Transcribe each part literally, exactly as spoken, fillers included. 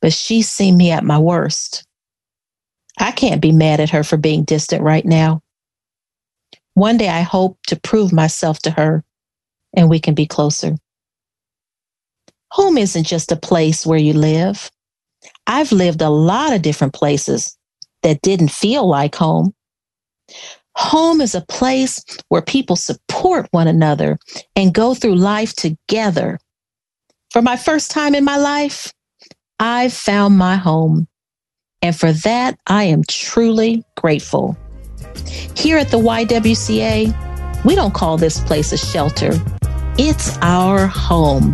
but she's seen me at my worst. I can't be mad at her for being distant right now. One day I hope to prove myself to her and we can be closer. Home isn't just a place where you live. I've lived a lot of different places that didn't feel like home. Home is a place where people support one another and go through life together. For my first time in my life, I've found my home. And for that, I am truly grateful. Here at the Y W C A, we don't call this place a shelter. It's our home.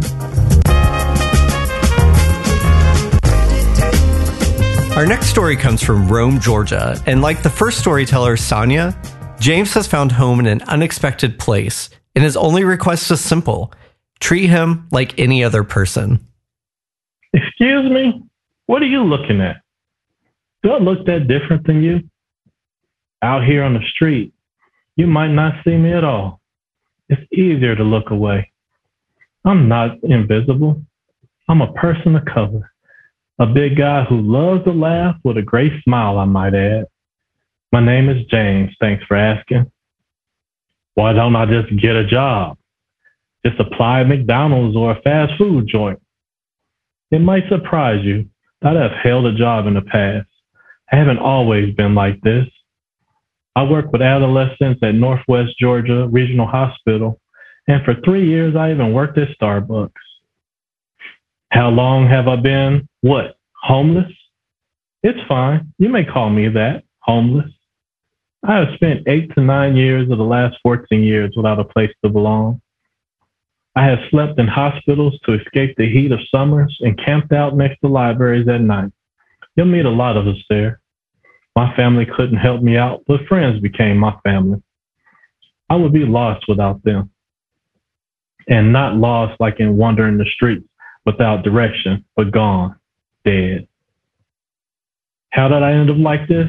Our next story comes from Rome, Georgia. And like the first storyteller, Sonia, James has found home in an unexpected place. And his only request is simple: treat him like any other person. Excuse me? What are you looking at? Do I look that different than you? Out here on the street, you might not see me at all. It's easier to look away. I'm not invisible. I'm a person of color. A big guy who loves to laugh with a great smile, I might add. My name is James. Thanks for asking. Why don't I just get a job? Just apply at McDonald's or a fast food joint. It might surprise you that I've held a job in the past. I haven't always been like this. I work with adolescents at Northwest Georgia Regional Hospital, and for three years I even worked at Starbucks. How long have I been, what, homeless? It's fine. You may call me that, homeless. I have spent eight to nine years of the last fourteen years without a place to belong. I have slept in hospitals to escape the heat of summers and camped out next to libraries at night. You'll meet a lot of us there. My family couldn't help me out, but friends became my family. I would be lost without them. And not lost like in wandering the streets without direction, but gone, dead. How did I end up like this?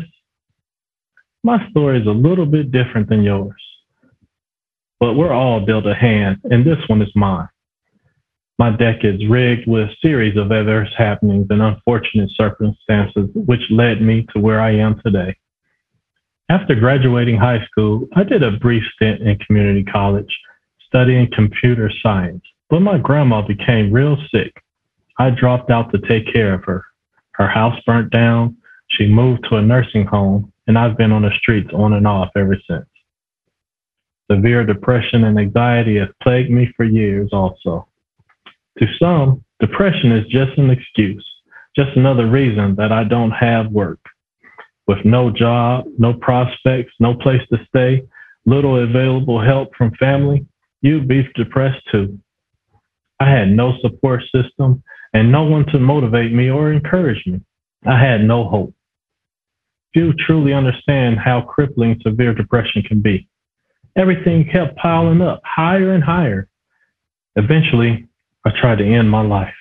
My story is a little bit different than yours. But we're all dealt a hand, and this one is mine. My deck is rigged with a series of adverse happenings and unfortunate circumstances which led me to where I am today. After graduating high school, I did a brief stint in community college, studying computer science, but my grandma became real sick. I dropped out to take care of her. Her house burnt down, she moved to a nursing home, and I've been on the streets on and off ever since. Severe depression and anxiety have plagued me for years also. To some, depression is just an excuse, just another reason that I don't have work. With no job, no prospects, no place to stay, little available help from family, you'd be depressed too. I had no support system and no one to motivate me or encourage me. I had no hope. Few truly understand how crippling severe depression can be. Everything kept piling up higher and higher. Eventually, I tried to end my life.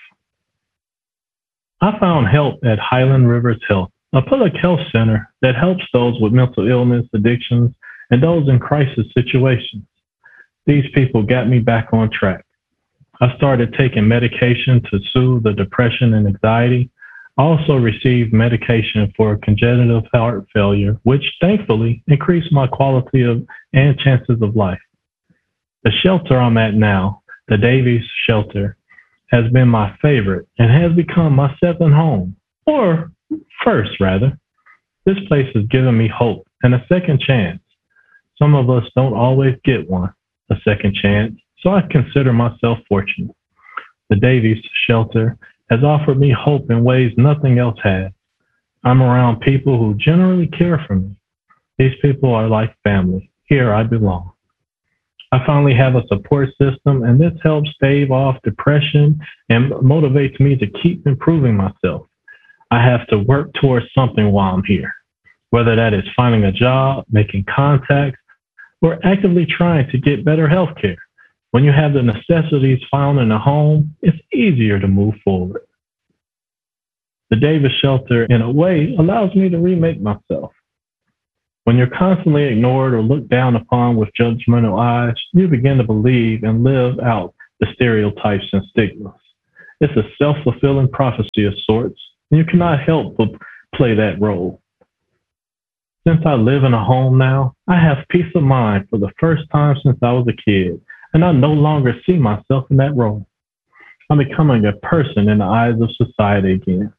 I found help at Highland Rivers Health, a public health center that helps those with mental illness, addictions, and those in crisis situations. These people got me back on track. I started taking medication to soothe the depression and anxiety. I also received medication for congenital heart failure, which thankfully increased my quality of and chances of life. The shelter I'm at now, the Davies Shelter, has been my favorite and has become my second home, or first rather. This place has given me hope and a second chance. Some of us don't always get one, a second chance, so I consider myself fortunate. The Davies Shelter has offered me hope in ways nothing else has. I'm around people who generally care for me. These people are like family. Here I belong. I finally have a support system, and this helps stave off depression and motivates me to keep improving myself. I have to work towards something while I'm here, whether that is finding a job, making contacts, or actively trying to get better health care. When you have the necessities found in a home, it's easier to move forward. The Davies Shelter, in a way, allows me to remake myself. When you're constantly ignored or looked down upon with judgmental eyes, you begin to believe and live out the stereotypes and stigmas. It's a self-fulfilling prophecy of sorts. and you cannot help but play that role. Since I live in a home now, I have peace of mind for the first time since I was a kid, and I no longer see myself in that role. I'm becoming a person in the eyes of society again.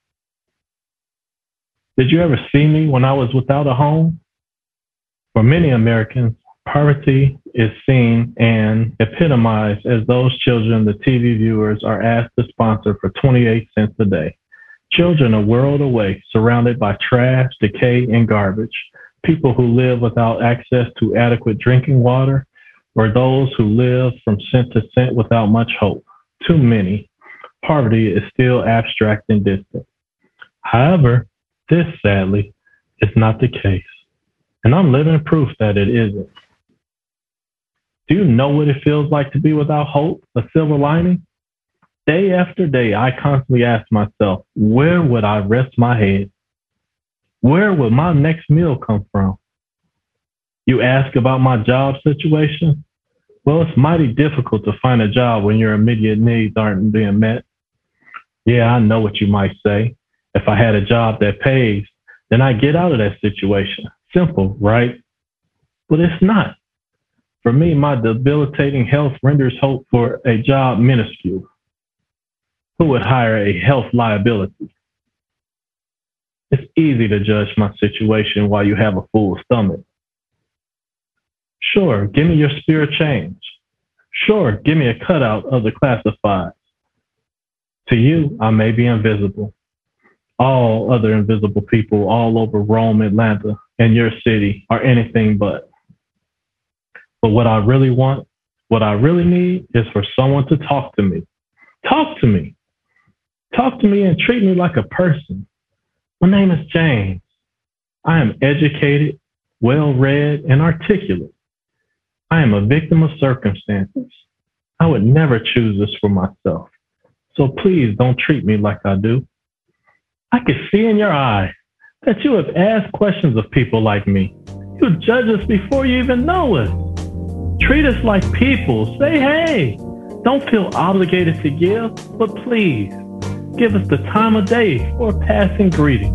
Did you ever see me when I was without a home? For many Americans, poverty is seen and epitomized as those children the T V viewers are asked to sponsor for twenty-eight cents a day. Children a world away, surrounded by trash, decay, and garbage. People who live without access to adequate drinking water, or those who live from cent to cent without much hope. Too many. Poverty is still abstract and distant. However, this, sadly, is not the case. And I'm living proof that it isn't. Do you know what it feels like to be without hope, a silver lining? Day after day, I constantly ask myself, where would I rest my head? Where would my next meal come from? You ask about my job situation? Well, it's mighty difficult to find a job when your immediate needs aren't being met. Yeah, I know what you might say. If I had a job that pays, then I get out of that situation. Simple, right? But it's not. For me, my debilitating health renders hope for a job minuscule. Who would hire a health liability? It's easy to judge my situation while you have a full stomach. Sure, give me your spirit change. Sure, give me a cutout of the classifieds. To you, I may be invisible. All other invisible people all over Rome, Atlanta, and your city are anything but. But what I really want, what I really need is for someone to talk to me. Talk to me. Talk to me and treat me like a person. My name is James. I am educated, well-read, and articulate. I am a victim of circumstances. I would never choose this for myself. So please don't treat me like I do. I can see in your eye that you have asked questions of people like me. You judge us before you even know us. Treat us like people. Say hey. Don't feel obligated to give, but please give us the time of day for a passing greeting.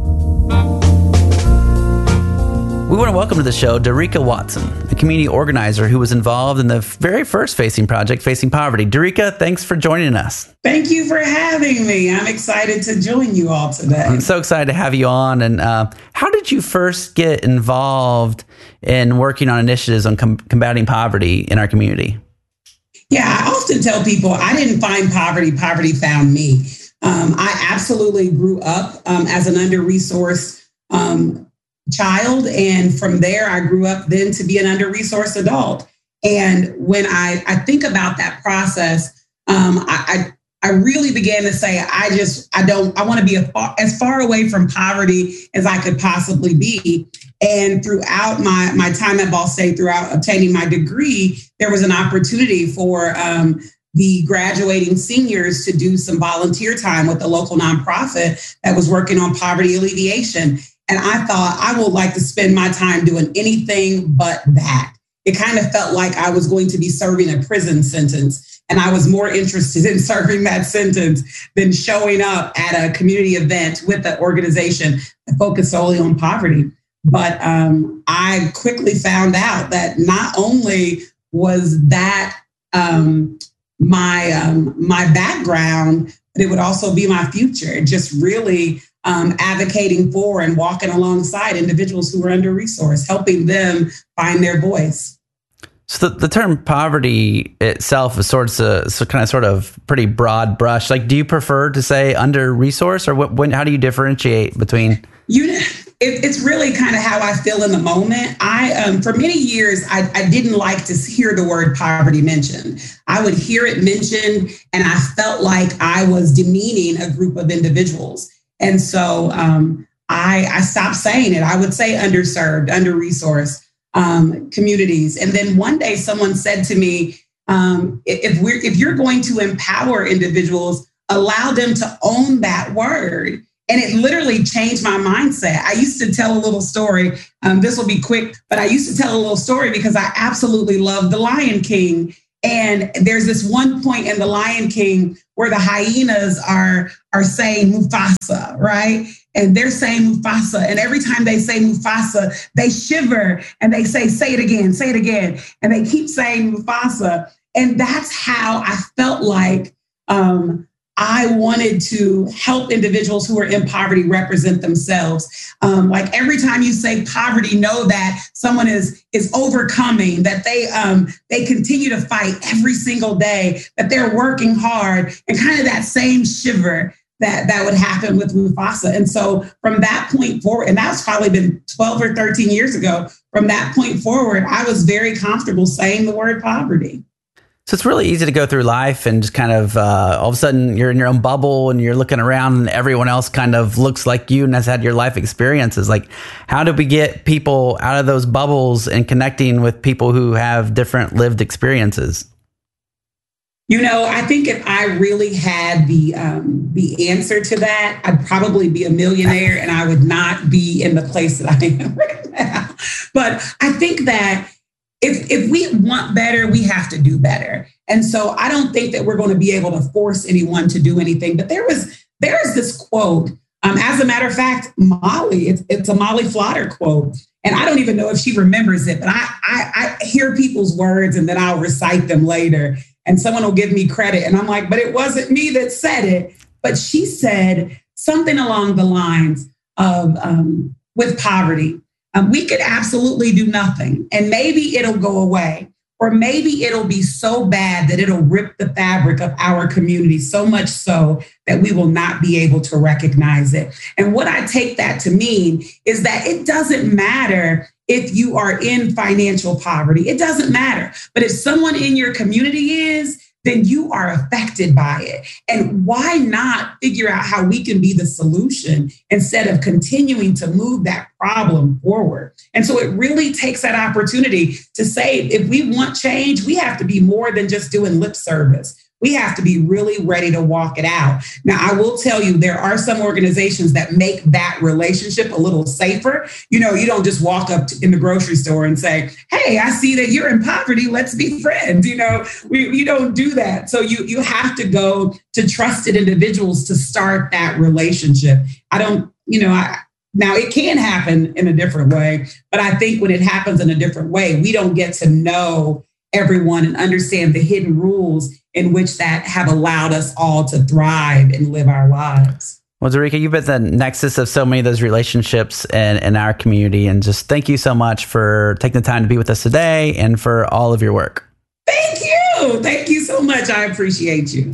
We want to welcome to the show Darika Watson, a community organizer who was involved in the very first Facing project, Facing Poverty. Darika, thanks for joining us. Thank you for having me. I'm excited to join you all today. I'm so excited to have you on. And uh, how did you first get involved in working on initiatives on com- combating poverty in our community? Yeah, I often tell people I didn't find poverty, poverty found me. Um, I absolutely grew up um, as an under-resourced um child. And from there, I grew up then to be an under-resourced adult. And when I, I think about that process, um, I, I I really began to say, I just, I don't, I want to be a far, as far away from poverty as I could possibly be. And throughout my, my time at Ball State, throughout obtaining my degree, there was an opportunity for um, the graduating seniors to do some volunteer time with a local nonprofit that was working on poverty alleviation. And I thought I would like to spend my time doing anything but that. It kind of felt like I was going to be serving a prison sentence. And I was more interested in serving that sentence than showing up at a community event with an organization that focused solely on poverty. But um, I quickly found out that not only was that um, my um, my background, but it would also be my future. Just really Um, advocating for and walking alongside individuals who are under-resourced, helping them find their voice. So the, the term poverty itself is sort of so kind of sort of pretty broad brush. Like, do you prefer to say under-resourced, or what, when? How do you differentiate between? You, it, it's really kind of how I feel in the moment. I, um, for many years, I, I didn't like to hear the word poverty mentioned. I would hear it mentioned, and I felt like I was demeaning a group of individuals. And so um, I, I stopped saying it. I would say underserved, under-resourced um, communities. And then one day someone said to me, um, if we're if you're going to empower individuals, allow them to own that word. And it literally changed my mindset. I used to tell a little story. Um, this will be quick, but I used to tell a little story because I absolutely love The Lion King. And there's this one point in The Lion King where the hyenas are, are saying Mufasa, right? And they're saying Mufasa. And every time they say Mufasa, they shiver and they say, say it again, say it again. And they keep saying Mufasa. And that's how I felt like um, I wanted to help individuals who are in poverty represent themselves. Um, like every time you say poverty, know that someone is is overcoming, that they um, they continue to fight every single day, that they're working hard, and kind of that same shiver that that would happen with Mufasa. And so from that point forward, and that's probably been twelve or thirteen years ago, from that point forward, I was very comfortable saying the word poverty. So it's really easy to go through life and just kind of uh, all of a sudden you're in your own bubble and you're looking around and everyone else kind of looks like you and has had your life experiences. Like, how do we get people out of those bubbles and connecting with people who have different lived experiences? You know, I think if I really had the um, the answer to that, I'd probably be a millionaire and I would not be in the place that I am right now. But I think that If if we want better, we have to do better. And so I don't think that we're going to be able to force anyone to do anything. But there was there is this quote. Um, as a matter of fact, Molly, it's, it's a Molly Flotter quote. And I don't even know if she remembers it, but I, I, I hear people's words and then I'll recite them later. And someone will give me credit. And I'm like, but it wasn't me that said it. But she said something along the lines of um, with poverty. Um, we could absolutely do nothing, and maybe it'll go away, or maybe it'll be so bad that it'll rip the fabric of our community so much so that we will not be able to recognize it. And what I take that to mean is that it doesn't matter if you are in financial poverty. It doesn't matter. But if someone in your community is, then you are affected by it. And why not figure out how we can be the solution instead of continuing to move that problem forward? And so it really takes that opportunity to say, if we want change, we have to be more than just doing lip service. We have to be really ready to walk it out. Now, I will tell you, there are some organizations that make that relationship a little safer. You know, you don't just walk up to, in the grocery store and say, hey, I see that you're in poverty. Let's be friends. You know, we, we don't do that. So you, you have to go to trusted individuals to start that relationship. I don't, you know, I, now it can happen in a different way, but I think when it happens in a different way, we don't get to know everyone and understand the hidden rules in which that have allowed us all to thrive and live our lives. Well, Zurika, you've been the nexus of so many of those relationships in, in our community. And just thank you so much for taking the time to be with us today and for all of your work. Thank you. Thank you so much. I appreciate you.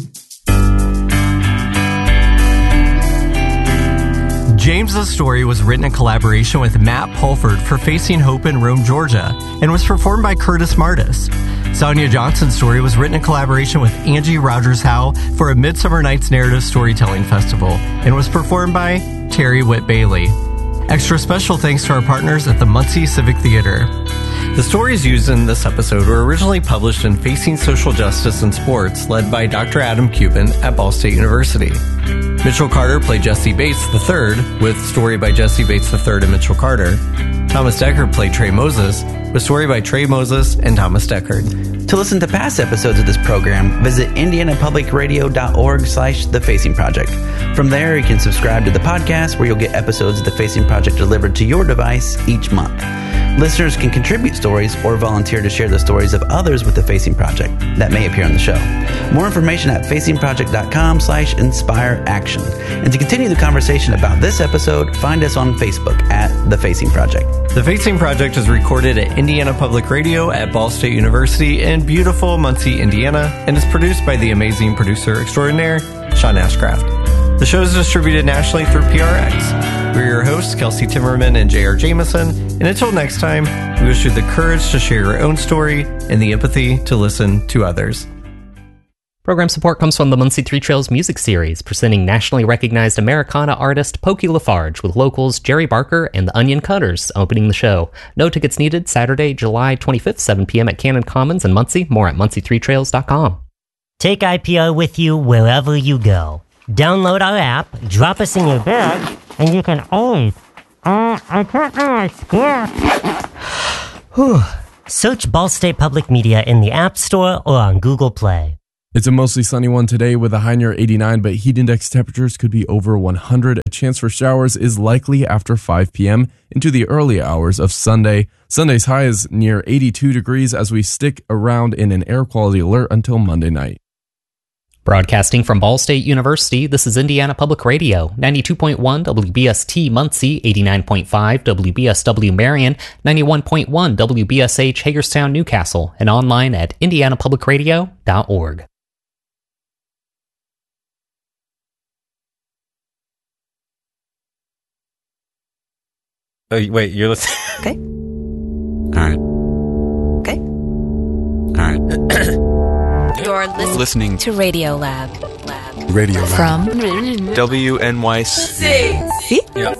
James's story was written in collaboration with Matt Pulford for Facing Hope in Rome, Georgia, and was performed by Curtis Martis. Sonia Johnson's story was written in collaboration with Angie Rogers-Howe for a Midsummer Night's Narrative Storytelling Festival and was performed by Terry Whitt-Bailey. Extra special thanks to our partners at the Muncie Civic Theater. The stories used in this episode were originally published in Facing Social Justice in Sports, led by Doctor Adam Cuban at Ball State University. Mitchell Carter played Jesse Bates the third, with story by Jesse Bates the third and Mitchell Carter. Thomas Deckard played Trey Moses, with story by Trey Moses and Thomas Deckard. To listen to past episodes of this program, visit indianapublicradio.org slash The Facing Project. From there, you can subscribe to the podcast, where you'll get episodes of The Facing Project delivered to your device each month. Listeners can contribute stories or volunteer to share the stories of others with The Facing Project that may appear on the show. More information at facingproject.com slash inspire action. And to continue the conversation about this episode, find us on Facebook at The Facing Project. The Facing Project is recorded at Indiana Public Radio at Ball State University in beautiful Muncie, Indiana, and is produced by the amazing producer extraordinaire, Sean Ashcraft. The show is distributed nationally through P R X. We're your hosts, Kelsey Timmerman and J R Jameson, and until next time, we wish you the courage to share your own story and the empathy to listen to others. Program support comes from the Muncie Three Trails Music Series, presenting nationally recognized Americana artist Pokey LaFarge with locals Jerry Barker and the Onion Cutters opening the show. No tickets needed. Saturday, July twenty-fifth, seven p.m. at Cannon Commons in Muncie. More at muncie three trails dot com. Take I P R with you wherever you go. Download our app, drop us in your bag, and you can always... Uh, I can't do my score. Whew. Search Ball State Public Media in the App Store or on Google Play. It's a mostly sunny one today with a high near eighty-nine, but heat index temperatures could be over one hundred. A chance for showers is likely after five p.m. into the early hours of Sunday. Sunday's high is near eighty-two degrees as we stick around in an air quality alert until Monday night. Broadcasting from Ball State University, this is Indiana Public Radio, ninety-two point one W B S T Muncie, eighty-nine point five W B S W Marion, ninety-one point one W B S H Hagerstown Newcastle, and online at indiana public radio dot org. Oh, wait, you're listening? Okay. All right. Okay. All right. You're listening, Listening to Radio Lab. Lab. Radio Lab. From W N Y C. See? Yep.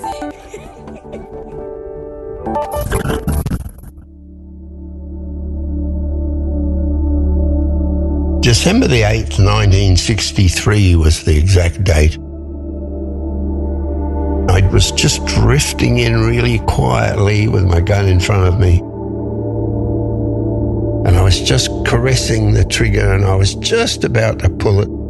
December the eighth, nineteen sixty-three was the exact date. I was just drifting in really quietly with my gun in front of me. And I was just caressing the trigger and I was just about to pull it.